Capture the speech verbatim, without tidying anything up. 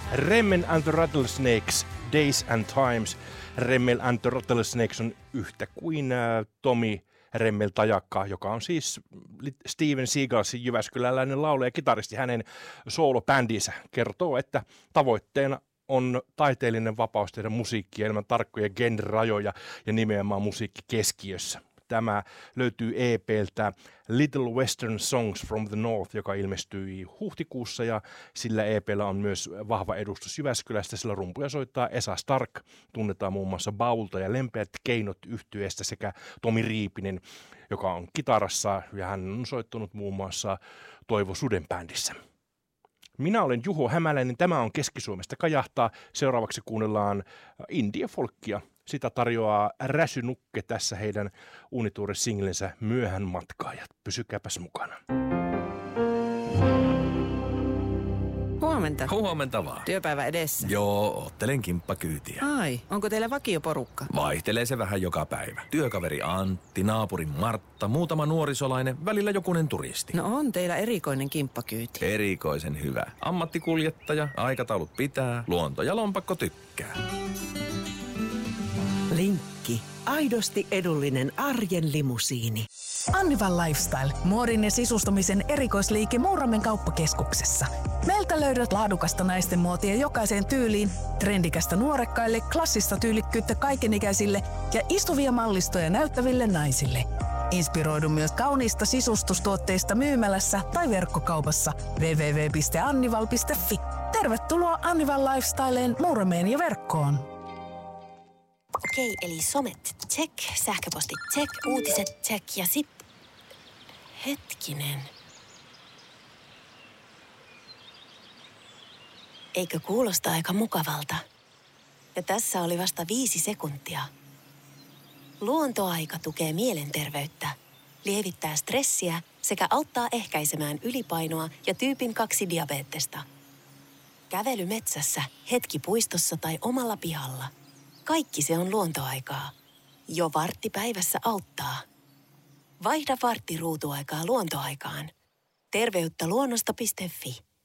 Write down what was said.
Remmel and the Rattlesnakes, Days and Times. Remmel and the Rattlesnakes on yhtä kuin äh, Tomi Remmel Tajakka, joka on siis Steven Seagalsin jyväskyläläinen laulaja ja kitaristi. Hänen soolobändinsä kertoo, että tavoitteena on taiteellinen vapaus tehdä musiikkia ilman tarkkoja genre-rajoja ja nimenomaan musiikki keskiössä. Tämä löytyy E P:ltä Little Western Songs from the North, joka ilmestyi huhtikuussa, ja sillä E P:llä on myös vahva edustus Jyväskylästä, sillä rumpuja soittaa Esa Stark, tunnetaan muun muassa Baulta ja Lempeät keinot -yhtyeestä, sekä Tomi Riipinen, joka on kitarassa, ja hän on soittanut muun muassa Toivo Suden bändissä. Minä olen Juho Hämäläinen, tämä on Keski-Suomesta kajahtaa. Seuraavaksi kuunnellaan indie-folkkia. Sitä tarjoaa Räsy Nukke tässä heidän uunituore-singlensä Myöhän matkaajat. Pysykääpäs mukana. Huomenta. Huomenta vaan. Työpäivä edessä. Joo, oottelen kimppakyytiä. Ai, onko teillä vakioporukka? Vaihtelee se vähän joka päivä. Työkaveri Antti, naapurin Martta, muutama nuorisolainen, välillä jokunen turisti. No on teillä erikoinen kimppakyyti. Erikoisen hyvä. Ammattikuljettaja, aikataulut pitää, luonto ja lompakko tykkää. Linkki. Aidosti edullinen arjen limusiini. Annival Lifestyle. Muodin ja sisustamisen erikoisliike Muurame kauppakeskuksessa. Meiltä löydät laadukasta naisten muotia jokaiseen tyyliin, trendikästä nuorekkaille, klassista tyylikkyyttä kaikenikäisille ja istuvia mallistoja näyttäville naisille. Inspiroidu myös kauniista sisustustuotteista myymälässä tai verkkokaupassa double-u double-u double-u piste annival piste fi. Tervetuloa Annival Lifestyleen, Muurameen ja verkkoon. Okei, eli somet, check, sähköpostit, check, uutiset, check ja sit... Hetkinen. Eikö kuulosta aika mukavalta? Ja tässä oli vasta viisi sekuntia. Luontoaika tukee mielenterveyttä, lievittää stressiä sekä auttaa ehkäisemään ylipainoa ja tyypin kaksi diabeettesta. Kävely metsässä, hetki puistossa tai omalla pihalla. Kaikki se on luontoaikaa. Jo vartti päivässä auttaa. Vaihda vartti ruutuaikaa luontoaikaan. Terveyttä luonnosta piste fi.